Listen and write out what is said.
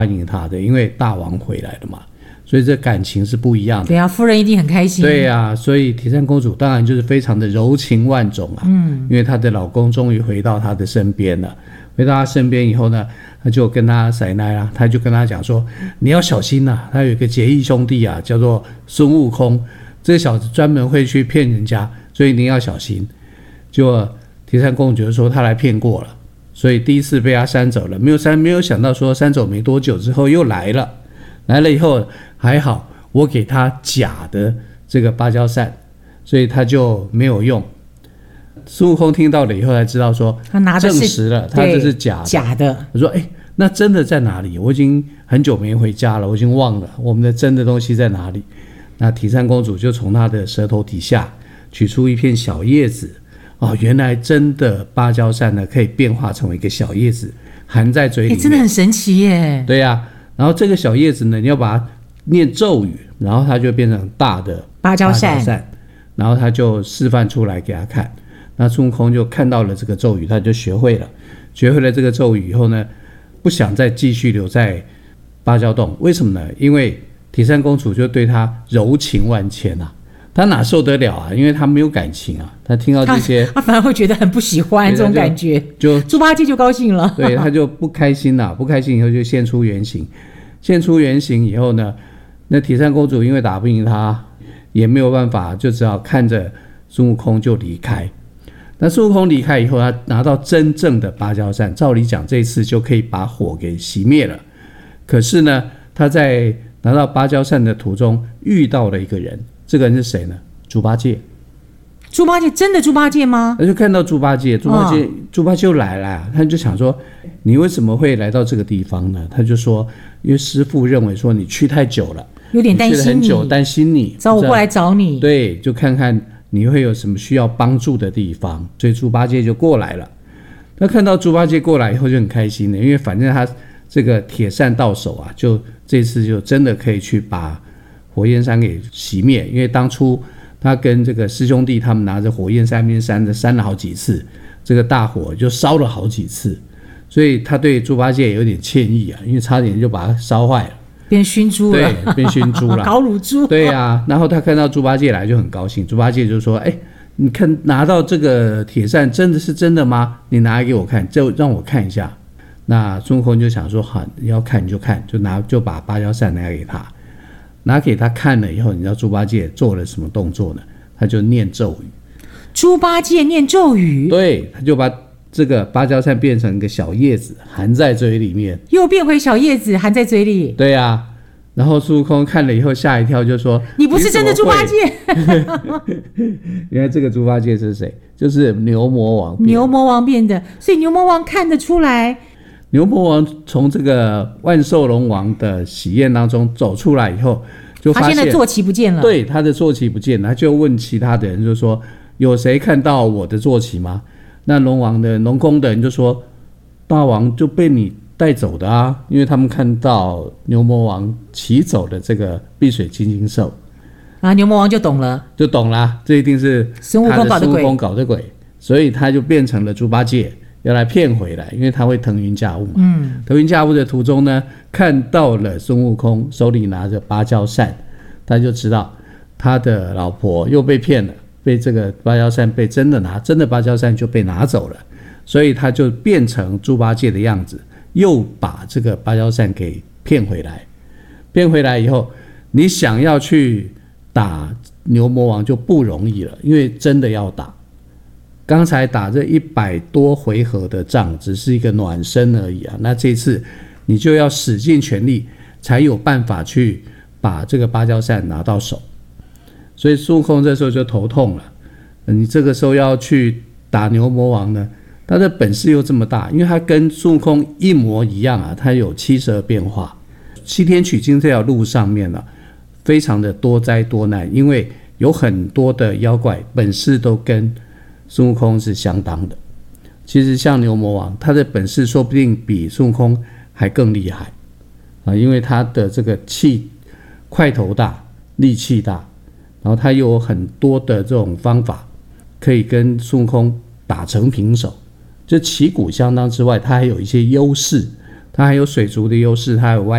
欢迎他的，因为大王回来了嘛，所以这感情是不一样的。 对啊，夫人一定很开心。 对啊，所以铁扇公主当然就是非常的柔情万种啊。因为她的老公终于回到她的身边了。回到她身边以后呢，她就跟她奶奶啊，她就跟她讲说，你要小心啊，她有一个结义兄弟啊，叫做孙悟空，这个小子专门会去骗人家，所以你要小心。就铁扇公主就说她来骗过了，所以第一次被她扇走了，没有想到说扇走没多久之后又来了。来了以后还好，我给他假的这个芭蕉扇，所以他就没有用。孙悟空听到了以后才知道说， 他拿的是证实了他这是假的。我说那真的在哪里？我已经很久没回家了，我已经忘了我们的真的东西在哪里。那铁扇公主就从她的舌头底下取出一片小叶子，原来真的芭蕉扇呢可以变化成为一个小叶子，含在嘴里面。 真的很神奇耶。 对啊，然后这个小叶子呢，你要把它念咒语，然后它就变成大的芭蕉扇， 然后他就示范出来给他看。那孙悟空就看到了这个咒语，他就学会了这个咒语以后呢，不想再继续留在芭蕉洞。为什么呢？因为铁扇公主就对他柔情万千啊，他哪受得了啊？因为他没有感情啊，他听到这些， 他反而会觉得很不喜欢这种感觉， 就猪八戒就高兴了， 对，他就不开心了，不开心以后就现出原形。现出原形以后呢，那铁扇公主因为打不赢他，也没有办法，就只好看着孙悟空就离开。那孙悟空离开以后，他拿到真正的芭蕉扇，照理讲这一次就可以把火给熄灭了。可是呢，他在拿到芭蕉扇的途中遇到了一个人，这个人是谁呢？猪八戒。 猪八戒真的猪八戒吗？ 他就看到猪八戒就来了，他就想说，你为什么会来到这个地方呢？他就说，因为师父认为说你去太久了， 有点担心你， 去了很久，担心你， 找我过来找你。 对，就看看你会有什么需要帮助的地方，所以猪八戒就过来了。那看到猪八戒过来以后就很开心的，因为反正他这个铁扇到手啊，就这次就真的可以去把火焰山给熄灭。因为当初他跟这个师兄弟他们拿着火焰三面扇的扇了好几次，这个大火就烧了好几次，所以他对猪八戒也有点歉意啊，因为差点就把它烧坏了， 变熏猪了。 对，变熏猪了， 搞乳猪。 对啊，然后他看到猪八戒来就很高兴，猪八戒就说：“你看拿到这个铁扇真的是真的吗？你拿来给我看，就让我看一下。”那孙悟空就想说：“好，你要看你就看，就把芭蕉扇拿给他。”拿给他看了以后，你知道猪八戒做了什么动作呢？他就念咒语。 猪八戒念咒语？ 对，他就把这个芭蕉扇变成一个小叶子，含在嘴里面， 又变回小叶子，含在嘴里。 对啊，然后孙悟空看了以后吓一跳，就说：“ 你不是真的猪八戒？” 原来这个猪八戒是谁？就是牛魔王。 牛魔王变的，所以牛魔王看得出来。 牛魔王从这个万寿龙王的喜宴当中走出来以后，就发现他现在坐骑不见了。 对，他的坐骑不见了，他就问其他的人，就说：“有谁看到我的坐骑吗？”那龙宫的人就说：“大王就被你带走的啊，因为他们看到牛魔王骑走的这个碧水金睛兽。” 啊，牛魔王就懂了， 这一定是孙悟空搞的鬼，所以他就变成了猪八戒。要来骗回来，因为他会腾云驾雾嘛。腾云驾雾的途中呢，看到了孙悟空手里拿着芭蕉扇，他就知道他的老婆又被骗了，被这个芭蕉扇被真的芭蕉扇就被拿走了，所以他就变成猪八戒的样子，又把这个芭蕉扇给骗回来。骗回来以后，你想要去打牛魔王就不容易了，因为真的要打。刚才打这100多回合的仗只是一个暖身而已啊，那这次你就要使尽全力才有办法去把这个芭蕉扇拿到手。所以孙悟空这时候就头痛了，你这个时候要去打牛魔王呢，他的本事又这么大，因为他跟孙悟空一模一样啊，他有72变化。西天取经这条路上面啊，非常的多灾多难，因为有很多的妖怪本事都跟孙悟空是相当的。其实像牛魔王，他的本事说不定比孙悟空还更厉害啊，因为他的这个气块头大，力气大，然后他又有很多的这种方法可以跟孙悟空打成平手。就旗鼓相当之外，他还有一些优势， 它还有水族的优势，它有外